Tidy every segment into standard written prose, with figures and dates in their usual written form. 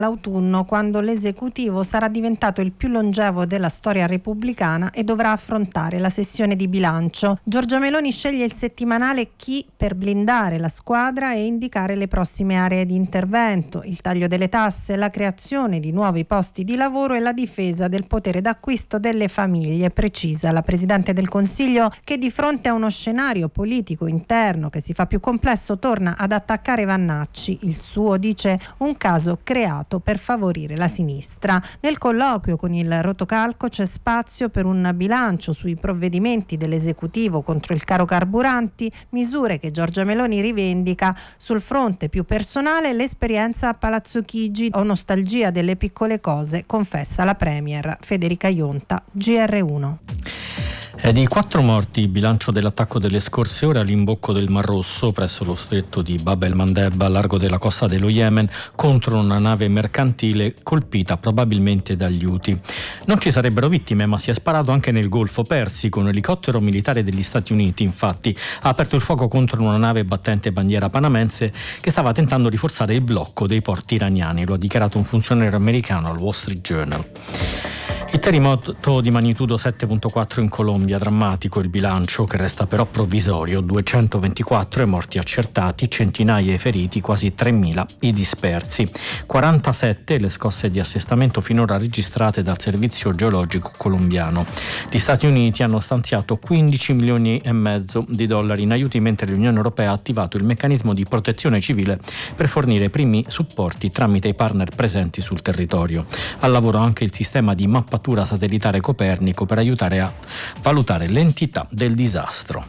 l'autunno, quando l'esecutivo sarà diventato il più longevo della storia repubblicana e dovrà affrontare la sessione di bilancio. Giorgia Meloni sceglie il settimanale Chi per blindare la squadra e indicare le prossime aree di intervento, il taglio delle tasse, la creazione di nuovi posti di lavoro e la difesa del potere d'acquisto delle famiglie, precisa la Presidente del Consiglio, che di fronte a uno scenario politico interno che si fa più complesso torna ad attaccare Vannacci. Il suo, dice, un caso creato per favorire la sinistra. Nel colloquio con il Rotocalco c'è spazio per un bilancio sui provvedimenti dell'esecutivo contro il caro carburanti, misure che Giorgia Meloni rivendica. Sul fronte più personale, l'esperienza a Palazzo Chigi, ho nostalgia delle piccole cose, confessa la Premier Federica Ionta, GR1. È di 4 morti il bilancio dell'attacco delle scorse ore all'imbocco del Mar Rosso presso lo stretto di Bab el-Mandeb a largo della costa dello Yemen contro una nave mercantile colpita probabilmente dagli Houthi. Non ci sarebbero vittime, ma si è sparato anche nel Golfo Persico. Un elicottero militare degli Stati Uniti infatti ha aperto il fuoco contro una nave battente bandiera panamense che stava tentando di forzare il blocco dei porti iraniani, lo ha dichiarato un funzionario americano al Wall Street Journal. Il terremoto di magnitudo 7.4 in Colombia, drammatico il bilancio che resta però provvisorio, 224 i morti accertati, centinaia i feriti, quasi 3.000 i dispersi, 47 le scosse di assestamento finora registrate dal servizio geologico colombiano. Gli Stati Uniti hanno stanziato 15 milioni e mezzo di dollari in aiuti, mentre l'Unione Europea ha attivato il meccanismo di protezione civile per fornire primi supporti tramite i partner presenti sul territorio. Al lavoro anche il sistema di mappatura satellitare Copernico per aiutare a valutare l'entità del disastro.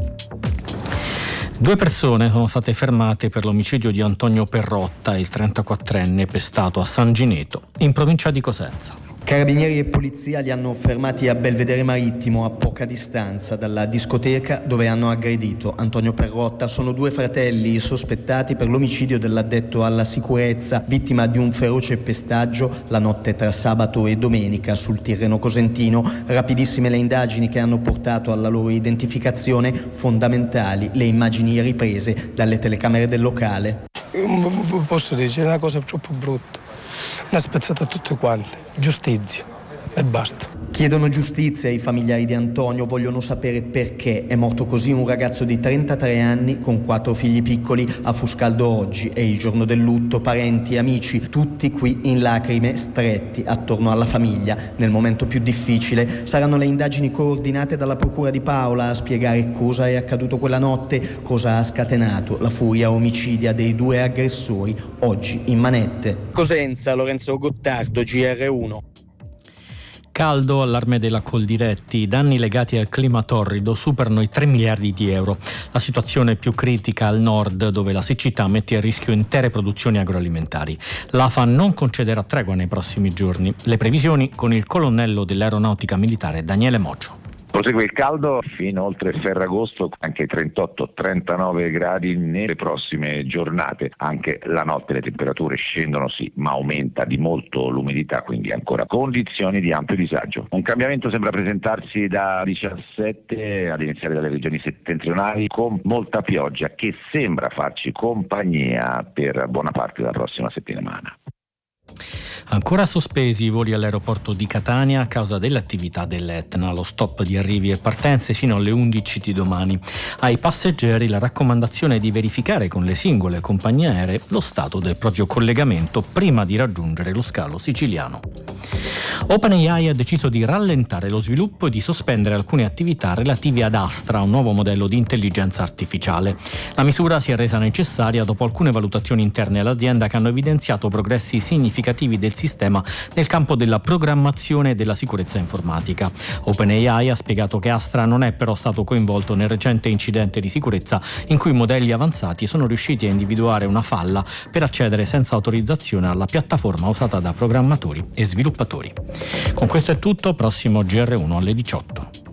2 persone sono state fermate per l'omicidio di Antonio Perrotta, il 34enne pestato a San Gineto, in provincia di Cosenza. Carabinieri e polizia li hanno fermati a Belvedere Marittimo, a poca distanza dalla discoteca dove hanno aggredito Antonio Perrotta. Sono 2 fratelli sospettati per l'omicidio dell'addetto alla sicurezza, vittima di un feroce pestaggio la notte tra sabato e domenica sul Tirreno cosentino. Rapidissime le indagini che hanno portato alla loro identificazione, fondamentali le immagini riprese dalle telecamere del locale. Posso dire, è una cosa troppo brutta. Una spezzata a tutte quante, giustizia e basta. Chiedono giustizia ai familiari di Antonio, vogliono sapere perché è morto così un ragazzo di 33 anni con 4 figli piccoli. A Fuscaldo oggi è il giorno del lutto, parenti e amici tutti qui in lacrime, stretti attorno alla famiglia. Nel momento più difficile saranno le indagini coordinate dalla Procura di Paola a spiegare cosa è accaduto quella notte, cosa ha scatenato la furia omicidia dei 2 aggressori oggi in manette. Cosenza, Lorenzo Gottardo, GR1. Caldo, allarme della Coldiretti, i danni legati al clima torrido superano i 3 miliardi di euro. La situazione è più critica al nord, dove la siccità mette a rischio intere produzioni agroalimentari. L'AFA non concederà tregua nei prossimi giorni. Le previsioni con il colonnello dell'aeronautica militare Daniele Moggio. Prosegue il caldo fino oltre Ferragosto, anche 38-39 gradi nelle prossime giornate. Anche la notte le temperature scendono sì, ma aumenta di molto l'umidità, quindi ancora condizioni di ampio disagio. Un cambiamento sembra presentarsi da 17 ad iniziare dalle regioni settentrionali, con molta pioggia che sembra farci compagnia per buona parte della prossima settimana. Ancora sospesi i voli all'aeroporto di Catania a causa delle attività dell'Etna, lo stop di arrivi e partenze fino alle 11 di domani. Ai passeggeri la raccomandazione è di verificare con le singole compagnie aeree lo stato del proprio collegamento prima di raggiungere lo scalo siciliano. OpenAI ha deciso di rallentare lo sviluppo e di sospendere alcune attività relative ad Astra, un nuovo modello di intelligenza artificiale. La misura si è resa necessaria dopo alcune valutazioni interne all'azienda che hanno evidenziato progressi significativi del sistema nel campo della programmazione e della sicurezza informatica. OpenAI ha spiegato che Astra non è però stato coinvolto nel recente incidente di sicurezza in cui modelli avanzati sono riusciti a individuare una falla per accedere senza autorizzazione alla piattaforma usata da programmatori e sviluppatori. Con questo è tutto, prossimo GR1 alle 18.